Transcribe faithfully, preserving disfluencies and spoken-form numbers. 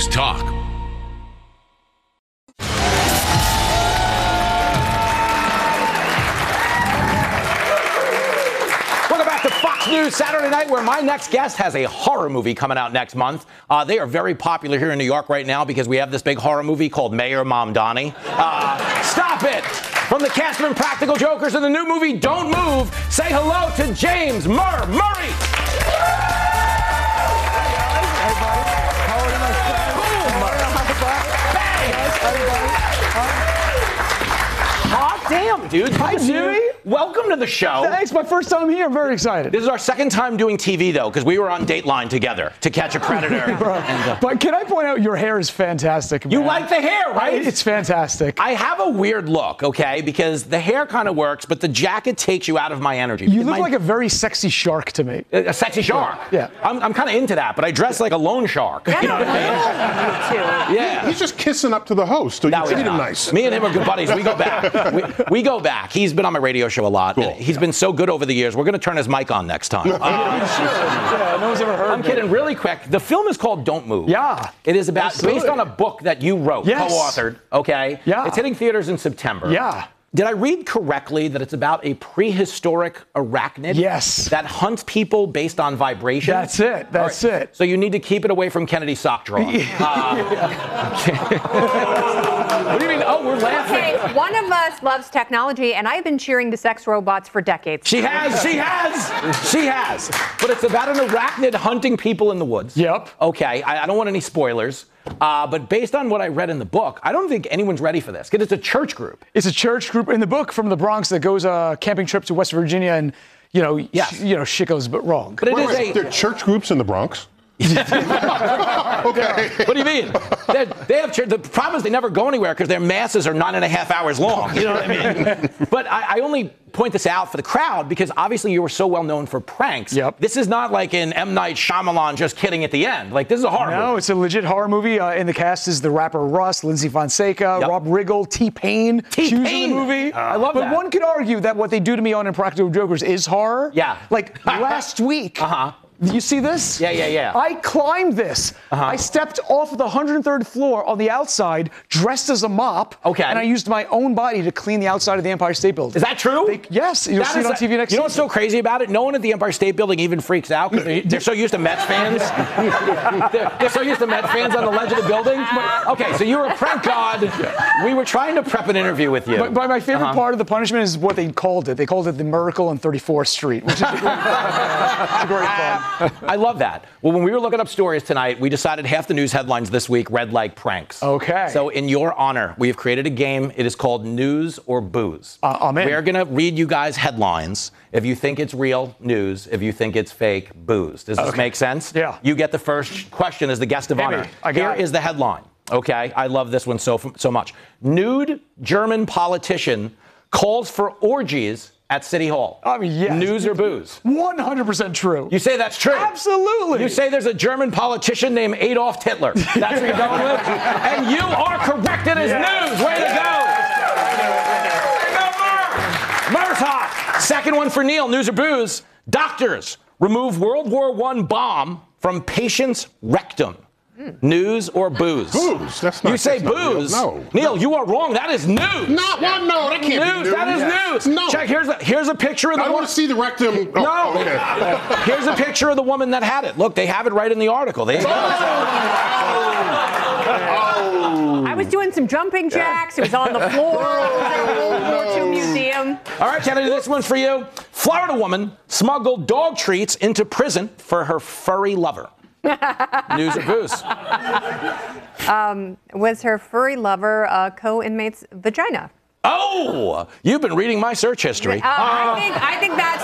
News Talk. Welcome back to Fox News Saturday Night, where my next guest has a horror movie coming out next month. Uh, they are very popular here in New York right now because we have this big horror movie called Mayor Mamdani. Uh, stop it! From the cast of Impractical Jokers and the new movie Don't Move, say hello to James Murr Murray! Hot damn, dude. Hi, Jimmy. Welcome to the show. Thanks. My first time here. I'm very excited. This is our second time doing T V, though, because we were on Dateline together to catch a predator. and, uh, But can I point out your hair is fantastic, man. You like the hair, right? It's fantastic. I have a weird look, okay, because the hair kind of works, but the jacket takes you out of my energy. You look my, like a very sexy shark to me. A, a sexy shark. Yeah. I'm, I'm kind of into that, but I dress like a lone shark. You know what I mean? Yeah. He's just kissing up to the host. So you No, treat he's him not. nice. Me and him are good buddies. We go back. We, we go back. He's been on my radio show a lot. Cool. He's been so good over the years. We're going to turn his mic on next time. Uh, Yeah, no one's ever heard I'm of kidding. it. Really quick. The film is called Don't Move. Yeah. It is about Absolutely. based on a book that you wrote, Yes. co-authored. Okay. Yeah. It's hitting theaters in September. Yeah. Did I read correctly that it's about a prehistoric arachnid? Yes. That hunts people based on vibration? That's it. That's All right. it. So you need to keep it away from Kennedy's sock drawer. Uh, what do you mean? Oh, we're laughing. Okay, one of us loves technology, and I've been cheering to sex robots for decades. She has, she has, she has. But it's about an arachnid hunting people in the woods. Yep. Okay, I, I don't want any spoilers. Uh, but based on what I read in the book, I don't think anyone's ready for this, because it's a church group. It's a church group in the book from the Bronx that goes a camping trip to West Virginia, and you know, Yes. sh- you know, shit goes but wrong. But it Wait, is wait, a... there are church groups in the Bronx? Okay. What do you mean? They're, they have church, the problem is they never go anywhere because their masses are nine and a half hours long. You know what I mean? But I, I only point this out for the crowd because obviously you were so well known for pranks. Yep. This is not like an M. Night Shyamalan just kidding at the end. Like, this is a horror No, movie. it's a legit horror movie. Uh, in the cast is the rapper Russ, Lindsay Fonseca, Yep. Rob Riggle, T-Pain. T-Pain. Choose in the movie. Uh, I love but that. one could argue that what they do to me on Impractical Jokers is horror. Yeah. Like last week. Uh-huh. You see this? Yeah, yeah, yeah. I climbed this. Uh-huh. I stepped off of the one hundred third floor on the outside, dressed as a mop. Okay. And I used my own body to clean the outside of the Empire State Building. Is that true? They- yes. You'll That see it is on a- T V next You know what's season. so crazy about it? No one at the Empire State Building even freaks out because they, they're so used to Mets fans. they're, they're so used to Mets fans on the ledge of the building. Okay, so you were a prank god. We were trying to prep an interview with you. But, but my favorite Uh-huh. part of the punishment is what they called it. They called it the Miracle on thirty-fourth Street, which is a great fun. It's a great fun. I love that. Well, when we were looking up stories tonight, we decided half the news headlines this week read like pranks. Okay. So in your honor, we have created a game. It is called News or Booze. Uh, I'm in. We're going to read you guys headlines. If you think it's real, news. If you think it's fake, booze. Does this Okay. make sense? Yeah. You get the first question as the guest of Hit honor. me. I Here got it. is the headline. Okay, I love this one so so much. Nude German politician calls for orgies at City Hall. I mean, yes. News or booze? one hundred percent true. You say that's true? Absolutely. You say there's a German politician named Adolf Hitler. That's what you're going with? And you are correct. It is news. Way to go. Murr's hot. Second one for Neil. News or booze? Doctors remove World War One bomb from patient's rectum. News or booze? Booze. That's not. You say that's not real. booze. No. Neil, you are wrong. That is news. Not one. No, that can't be News. news. That is Yes. news. No. Check. Here's a here's a picture of the I don't one. want to see the rectum. Oh, No. Okay. Here's a picture of the woman that had it. Look, they have it right in the article. They. I was doing some jumping jacks. It was on the floor. It was at a World War Two museum. All right, Kennedy, this one's for you. Florida woman smuggled dog treats into prison for her furry lover. News or booze? Um, was her furry lover a co-inmate's vagina? Oh, you've been reading my search history. Uh, I think I think that's